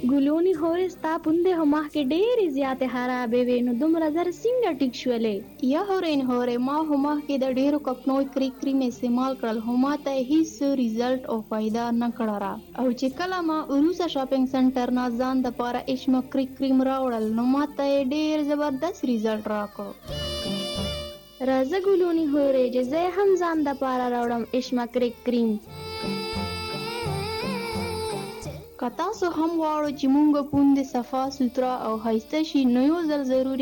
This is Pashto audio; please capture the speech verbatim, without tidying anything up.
ګلونی هورې ستا پوندې خو مخکې ډېرې زیاتې خرابې وې نو دومره زر څنګه ټیک شولې؟ یا هورین هورې ما خو مخکې د ډېرو کمپنیو کریم کریم استعمال کړل خو ما ته هیڅ ریزلټ او فایده نه کړه را. او چې کله ما وروسته شاپینګ سنټر نه ځان دپاره اشما کریم کریم راوړل نو ما ته یې ډېر زبردست ریزلټ راکړو. راځه ګلونی هورې چې زه یې هم ځان دپاره راوړم اشما کریم کریم. که تاسو هم غواړو چې مونږ پوندې صفا سوتره او ښایسته شي نو یو ځل ضروري